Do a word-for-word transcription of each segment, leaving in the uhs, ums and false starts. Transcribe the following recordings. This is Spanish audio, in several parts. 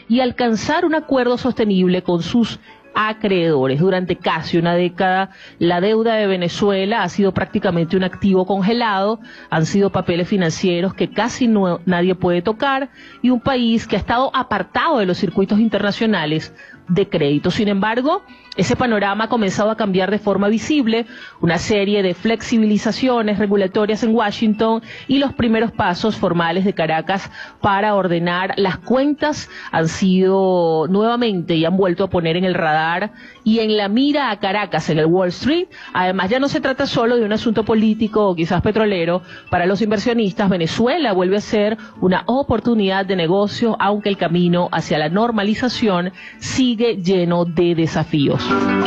y alcanzar un acuerdo sostenible con sus acreedores. Durante casi una década, la deuda de Venezuela ha sido prácticamente un activo congelado, han sido papeles financieros que casi no, nadie puede tocar, y un país que ha estado apartado de los circuitos internacionales de crédito. Sin embargo, ese panorama ha comenzado a cambiar de forma visible, una serie de flexibilizaciones regulatorias en Washington y los primeros pasos formales de Caracas para ordenar las cuentas han sido nuevamente y han vuelto a poner en el radar y en la mira a Caracas en el Wall Street. Además, ya no se trata solo de un asunto político o quizás petrolero. Para los inversionistas, Venezuela vuelve a ser una oportunidad de negocio, aunque el camino hacia la normalización sigue lleno de desafíos.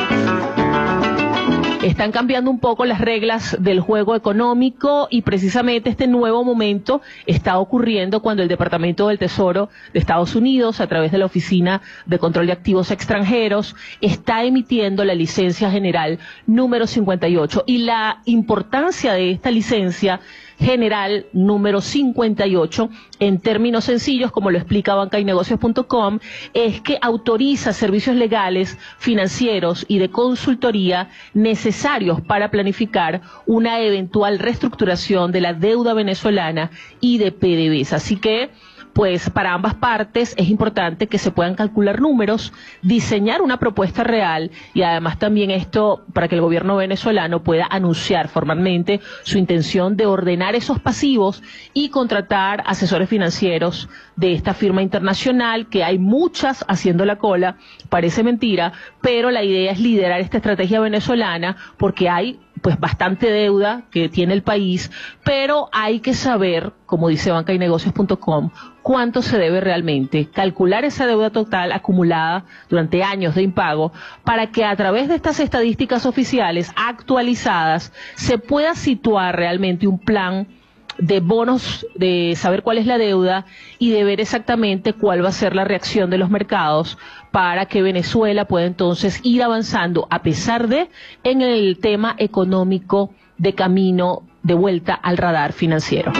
Están cambiando un poco las reglas del juego económico y precisamente este nuevo momento está ocurriendo cuando el Departamento del Tesoro de Estados Unidos, a través de la Oficina de Control de Activos Extranjeros, está emitiendo la licencia general número cincuenta y ocho. Y la importancia de esta licencia general número cincuenta y ocho, en términos sencillos, como lo explica banca y negocios punto com, es que autoriza servicios legales, financieros y de consultoría necesarios para planificar una eventual reestructuración de la deuda venezolana y de P D V S A. Así que, pues para ambas partes es importante que se puedan calcular números, diseñar una propuesta real y además también esto para que el gobierno venezolano pueda anunciar formalmente su intención de ordenar esos pasivos y contratar asesores financieros de esta firma internacional, que hay muchas haciendo la cola, parece mentira, pero la idea es liderar esta estrategia venezolana porque hay pues bastante deuda que tiene el país, pero hay que saber, como dice banca y negocios punto com, cuánto se debe realmente, calcular esa deuda total acumulada durante años de impago, para que a través de estas estadísticas oficiales actualizadas se pueda situar realmente un plan de bonos, de saber cuál es la deuda y de ver exactamente cuál va a ser la reacción de los mercados para que Venezuela pueda entonces ir avanzando a pesar de en el tema económico de camino de vuelta al radar financiero.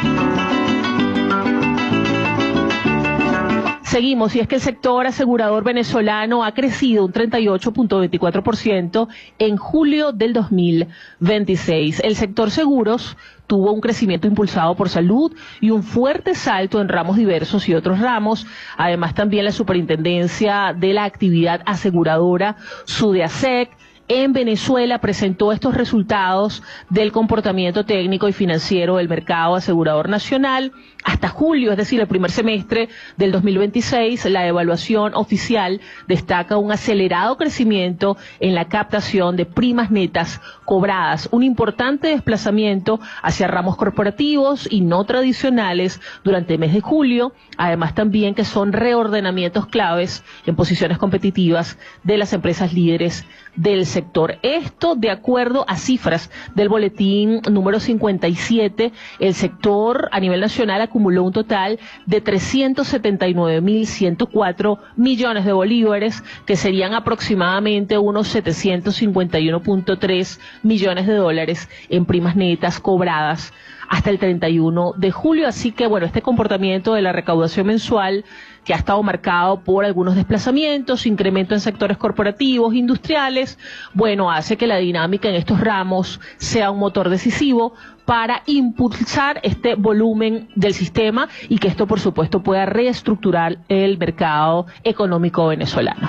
Seguimos, y es que el sector asegurador venezolano ha crecido un treinta y ocho punto veinticuatro por ciento en julio del dos mil veintiséis. El sector seguros tuvo un crecimiento impulsado por salud y un fuerte salto en ramos diversos y otros ramos. Además, también la Superintendencia de la Actividad Aseguradora, SUDEASEC, en Venezuela presentó estos resultados del comportamiento técnico y financiero del mercado asegurador nacional. Hasta julio, es decir, el primer semestre del dos mil veintiséis, la evaluación oficial destaca un acelerado crecimiento en la captación de primas netas cobradas, un importante desplazamiento hacia ramos corporativos y no tradicionales durante el mes de julio, además también que son reordenamientos claves en posiciones competitivas de las empresas líderes del sector. Esto de acuerdo a cifras del boletín número cincuenta y siete, el sector a nivel nacional acumuló un total de trescientos setenta y nueve mil ciento cuatro millones de bolívares, que serían aproximadamente unos setecientos cincuenta y uno punto tres millones de dólares en primas netas cobradas hasta el treinta y uno de julio. Así que, bueno, este comportamiento de la recaudación mensual, que ha estado marcado por algunos desplazamientos, incremento en sectores corporativos, industriales, bueno, hace que la dinámica en estos ramos sea un motor decisivo para impulsar este volumen del sistema y que esto, por supuesto, pueda reestructurar el mercado económico venezolano.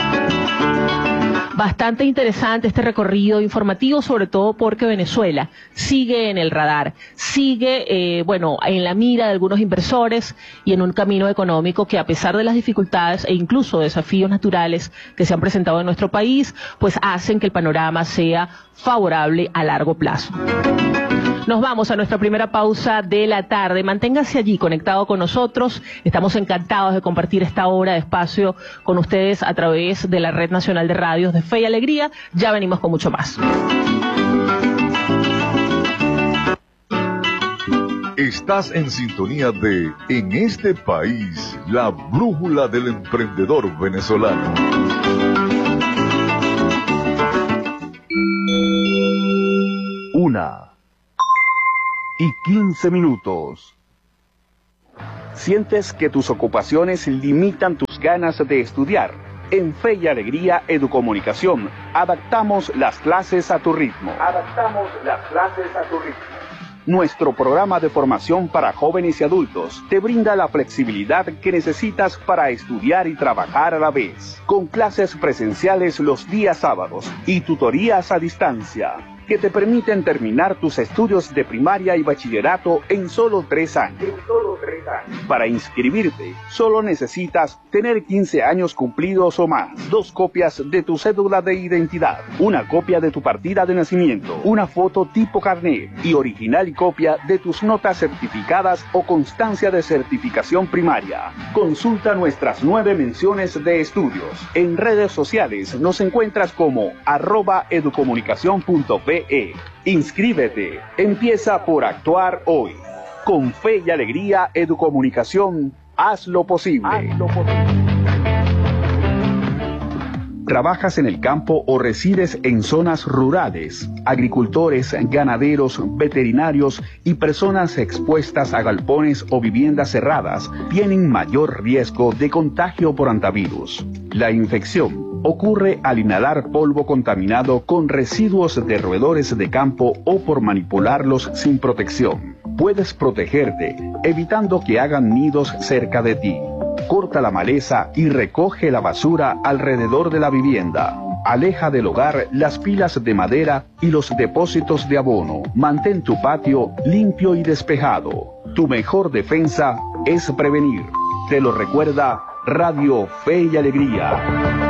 Bastante interesante este recorrido informativo, sobre todo porque Venezuela sigue en el radar, sigue, eh, bueno, en la mira de algunos inversores y en un camino económico que, a pesar de las dificultades e incluso desafíos naturales que se han presentado en nuestro país, pues hacen que el panorama sea favorable a largo plazo. Nos vamos a nuestra primera pausa de la tarde. Manténgase allí conectado con nosotros. Estamos encantados de compartir esta hora de espacio con ustedes a través de la Red Nacional de Radios de Fe y Alegría. Ya venimos con mucho más. Estás en sintonía de En este país, la brújula del emprendedor venezolano. Una y quince minutos. ¿Sientes que tus ocupaciones limitan tus ganas de estudiar. En Fe y Alegría Educomunicación, adaptamos las clases a tu ritmo. Adaptamos las clases a tu ritmo. Nuestro programa de formación para jóvenes y adultos te brinda la flexibilidad que necesitas para estudiar y trabajar a la vez, con clases presenciales los días sábados y tutorías a distancia, que te permiten terminar tus estudios de primaria y bachillerato en solo tres años. En solo tres años. Para inscribirte, solo necesitas tener quince años cumplidos o más, dos copias de tu cédula de identidad, una copia de tu partida de nacimiento, una foto tipo carnet y original y copia de tus notas certificadas o constancia de certificación primaria. Consulta nuestras nueve menciones de estudios. En redes sociales nos encuentras como arroba educomunicación punto pe. Inscríbete, empieza por actuar hoy. Con Fe y Alegría Educomunicación, haz lo posible. Haz lo posible. ¿Trabajas en el campo o resides en zonas rurales? Agricultores, ganaderos, veterinarios y personas expuestas a galpones o viviendas cerradas tienen mayor riesgo de contagio por hantavirus. La infección ocurre al inhalar polvo contaminado con residuos de roedores de campo o por manipularlos sin protección. Puedes protegerte evitando que hagan nidos cerca de ti. Corta la maleza y recoge la basura alrededor de la vivienda. Aleja del hogar las pilas de madera y los depósitos de abono. Mantén tu patio limpio y despejado. Tu mejor defensa es prevenir. Te lo recuerda Radio Fe y Alegría.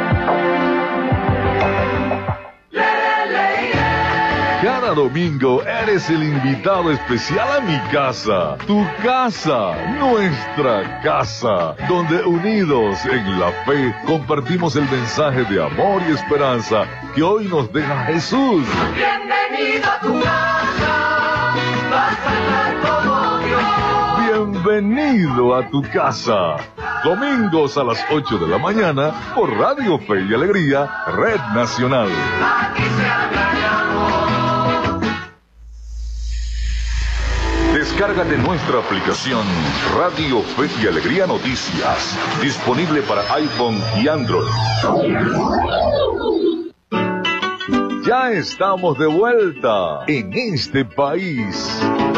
Cada domingo eres el invitado especial a mi casa, tu casa, nuestra casa, donde unidos en la fe compartimos el mensaje de amor y esperanza que hoy nos deja Jesús. Bienvenido a tu casa, vas a estar como Dios. Bienvenido a tu casa. Domingos a las ocho de la mañana por Radio Fe y Alegría, Red Nacional. Aquí se habla de amor. Descárgate nuestra aplicación Radio Fe y Alegría Noticias, disponible para iPhone y Android. Ya estamos de vuelta en este país.